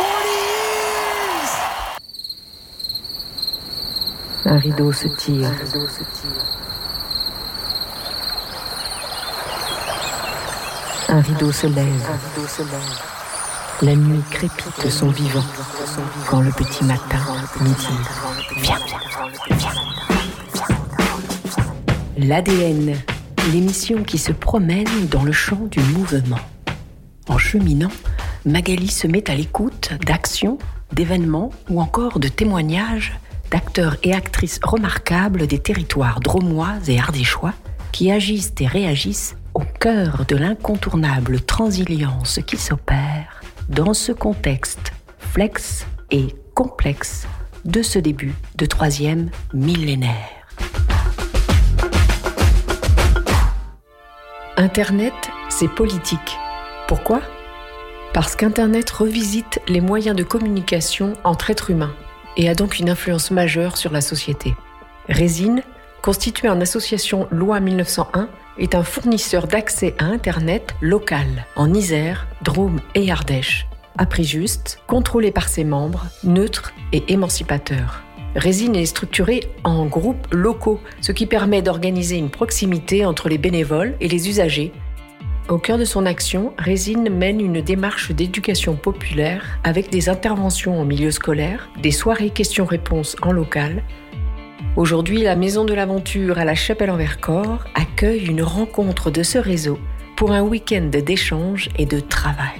Un rideau se tire. Un rideau se lève. La nuit crépite son vivant. Quand le petit matin, midi, viens. L'ADN, l'émission qui se promène dans le champ du mouvement. En cheminant, Magali se met à l'écoute d'actions, d'événements ou encore de témoignages d'acteurs et actrices remarquables des territoires drômois et ardéchois qui agissent et réagissent au cœur de l'incontournable transilience qui s'opère dans ce contexte flex et complexe de ce début de 3e millénaire. Internet, c'est politique. Pourquoi ? Parce qu'Internet revisite les moyens de communication entre êtres humains et a donc une influence majeure sur la société. Résine, constitué en association Loi 1901, est un fournisseur d'accès à Internet local, en Isère, Drôme et Ardèche, à prix juste, contrôlé par ses membres, neutre et émancipateur. Résine est structuré en groupes locaux, ce qui permet d'organiser une proximité entre les bénévoles et les usagers. Au cœur de son action, Résine mène une démarche d'éducation populaire avec des interventions en milieu scolaire, des soirées questions-réponses en local. Aujourd'hui, la Maison de l'Aventure à la Chapelle-en-Vercors accueille une rencontre de ce réseau pour un week-end d'échange et de travail.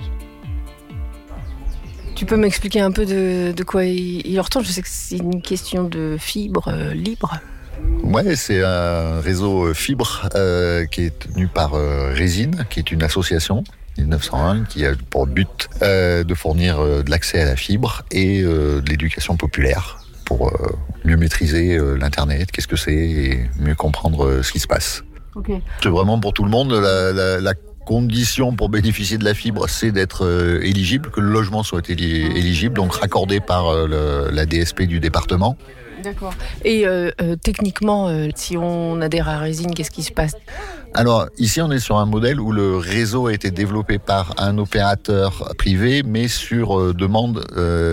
Tu peux m'expliquer un peu de quoi il retourne ? Je sais que c'est une question de fibre libre. Ouais, c'est un réseau fibre qui est tenu par Résine, qui est une association 1901 qui a pour but de fournir de l'accès à la fibre et de l'éducation populaire pour mieux maîtriser l'Internet, qu'est-ce que c'est, et mieux comprendre ce qui se passe. Okay. C'est vraiment pour tout le monde. La condition pour bénéficier de la fibre, c'est d'être éligible, que le logement soit éligible, donc raccordé par la DSP du département. D'accord. Et techniquement, si on adhère à Résine, qu'est-ce qui se passe ? Alors, ici, on est sur un modèle où le réseau a été développé par un opérateur privé, mais sur demande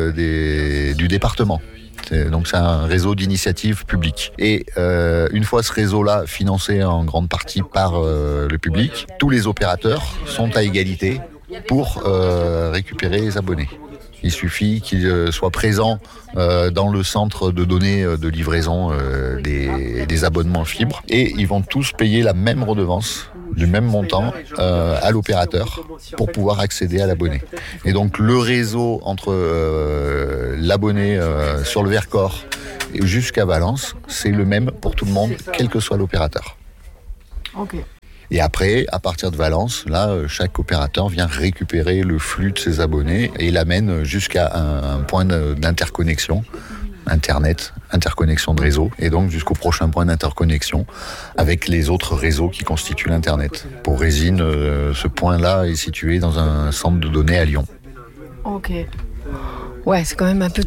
du département. Donc, c'est un réseau d'initiative publique. Et une fois ce réseau-là financé en grande partie par le public, tous les opérateurs sont à égalité pour récupérer les abonnés. Il suffit qu'ils soient présents dans le centre de données de livraison des abonnements fibre, et ils vont tous payer la même redevance du même montant à l'opérateur pour pouvoir accéder à l'abonné. Et donc le réseau entre l'abonné sur le Vercors jusqu'à Valence, c'est le même pour tout le monde, quel que soit l'opérateur. Ok. Et après, à partir de Valence, là, chaque opérateur vient récupérer le flux de ses abonnés et l'amène jusqu'à un point d'interconnexion, Internet, interconnexion de réseau, et donc jusqu'au prochain point d'interconnexion avec les autres réseaux qui constituent l'Internet. Pour Résine, ce point-là est situé dans un centre de données à Lyon. Ok. Ouais, c'est quand même un peu...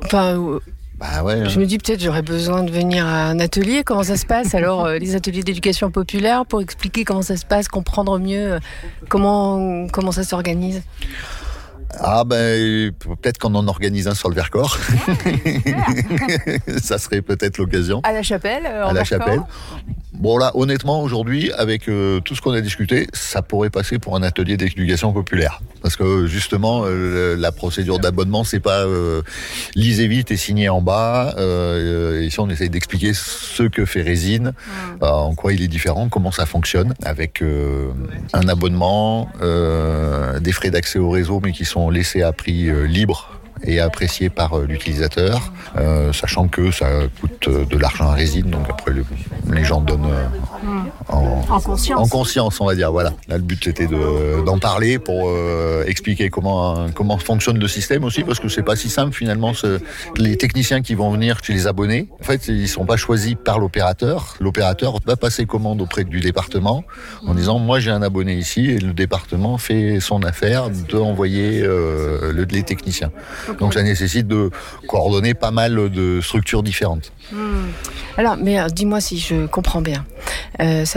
Bah ouais, Je me dis peut-être j'aurais besoin de venir à un atelier. Comment ça se passe alors, les ateliers d'éducation populaire, pour expliquer comment ça se passe, comprendre mieux comment ça s'organise. Ah ben peut-être qu'on en organise un sur le Vercors. Ça serait peut-être l'occasion. À la Chapelle. À la Chapelle. Bon là, honnêtement, aujourd'hui, avec tout ce qu'on a discuté, ça pourrait passer pour un atelier d'éducation populaire. Parce que justement, la procédure d'abonnement, c'est pas lisez vite et signez en bas. Ici, on essaye d'expliquer ce que fait Résine, en quoi il est différent, comment ça fonctionne, avec un abonnement, des frais d'accès au réseau, mais qui sont laissés à prix libre et apprécié par l'utilisateur, sachant que ça coûte de l'argent à Résine, donc après les gens donnent en conscience, on va dire. Voilà. Là, le but c'était d'en parler pour expliquer comment fonctionne le système aussi, parce que c'est pas si simple finalement. Les techniciens qui vont venir chez les abonnés, en fait, ils sont pas choisis par l'opérateur. L'opérateur va passer commande auprès du département en disant moi j'ai un abonné ici, et le département fait son affaire d'envoyer les techniciens. Donc ça nécessite de coordonner pas mal de structures différentes. Alors, mais dis-moi si je comprends bien. Ça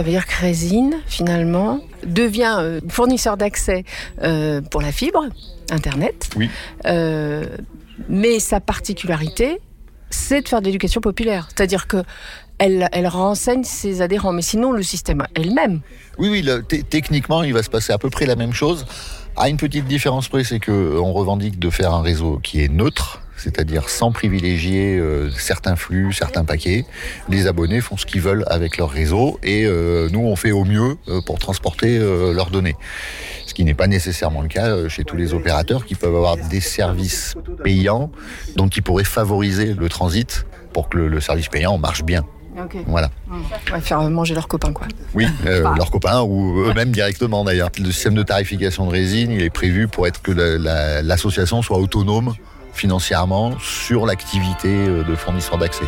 Ça veut dire que Résine, finalement, devient fournisseur d'accès pour la fibre, Internet. Oui. Mais sa particularité, c'est de faire de l'éducation populaire. C'est-à-dire qu'elle renseigne ses adhérents. Mais sinon, le système elle-même... Oui, techniquement, il va se passer à peu près la même chose. À une petite différence près, c'est qu'on revendique de faire un réseau qui est neutre, c'est-à-dire sans privilégier certains flux, certains paquets. Les abonnés font ce qu'ils veulent avec leur réseau et nous, on fait au mieux pour transporter leurs données. Ce qui n'est pas nécessairement le cas chez tous les opérateurs qui peuvent avoir des services payants, donc qui pourraient favoriser le transit pour que le service payant marche bien. Okay. Voilà. Ouais, faire manger leurs copains, quoi. Oui, leurs copains ou eux-mêmes directement d'ailleurs. Le système de tarification de Résine, il est prévu pour être que l'association soit autonome financièrement sur l'activité de fournisseur d'accès.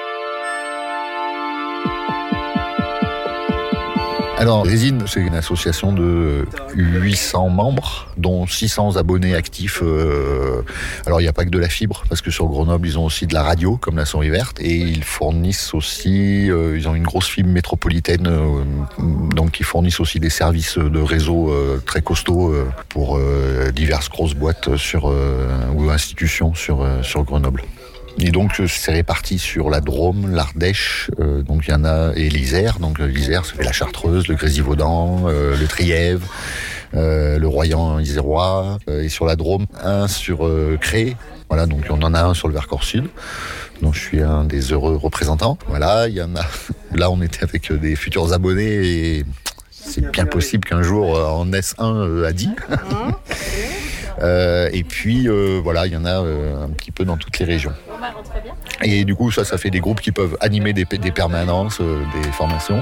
Alors, Résine, c'est une association de 800 membres, dont 600 abonnés actifs. Alors, il n'y a pas que de la fibre, parce que sur Grenoble, ils ont aussi de la radio, comme la Souris Verte, et ils fournissent aussi, ils ont une grosse fibre métropolitaine, donc ils fournissent aussi des services de réseau très costauds pour diverses grosses boîtes ou institutions sur Grenoble. Et donc c'est réparti sur la Drôme, l'Ardèche, donc il y en a, et l'Isère. Donc l'Isère, ça fait la Chartreuse, le Grésivaudan, le Trièves, le Royan isérois, et sur la Drôme, un sur Cré. Voilà, donc on en a un sur le Vercors Sud, dont je suis un des heureux représentants. Voilà, il y en a. Là, on était avec des futurs abonnés et c'est bien possible qu'un jour en naisse un à 10. Et puis voilà, il y en a un petit peu dans toutes les régions. Et du coup, ça fait des groupes qui peuvent animer des permanences, des formations.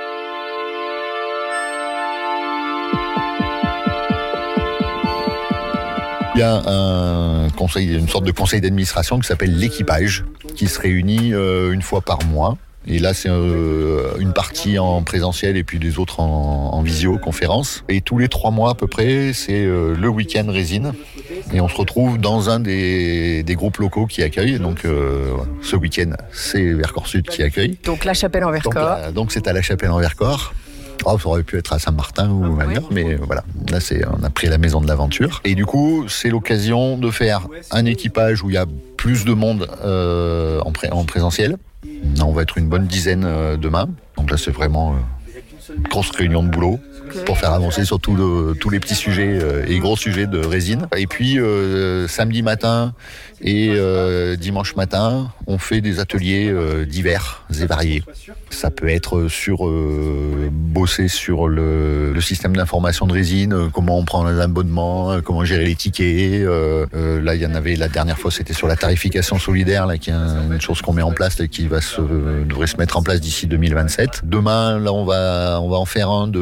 Il y a une sorte de conseil d'administration qui s'appelle l'équipage, qui se réunit une fois par mois. Et là, c'est une partie en présentiel et puis des autres en visioconférence. Et tous les 3 mois à peu près, c'est le week-end Résine. Et on se retrouve dans un des groupes locaux qui accueillent. Donc ce week-end, c'est Vercors Sud qui accueille. Donc La Chapelle-en-Vercors. Donc c'est à La Chapelle-en-Vercors. Oh, ça aurait pu être à Saint-Martin ou ailleurs, mais voilà. Là, on a pris la maison de l'aventure. Et du coup, c'est l'occasion de faire un équipage où il y a plus de monde en présentiel. On va être une bonne dizaine demain. Donc là, c'est vraiment une grosse réunion de boulot pour faire avancer sur tous les petits sujets et gros sujets de Résine. Et puis, samedi matin et dimanche matin, on fait des ateliers divers et variés. Ça peut être bosser sur le système d'information de Résine, comment on prend les abonnements, comment gérer les tickets. Là, il y en avait la dernière fois, c'était sur la tarification solidaire, là, qui est une chose qu'on met en place et qui devrait se mettre en place d'ici 2027. Demain, là, on va en faire un de